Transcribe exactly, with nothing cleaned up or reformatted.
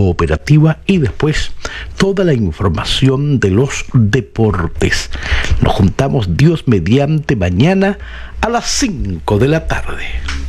cooperativa y después toda la información de los deportes. Nos juntamos Dios mediante mañana a las cinco de la tarde.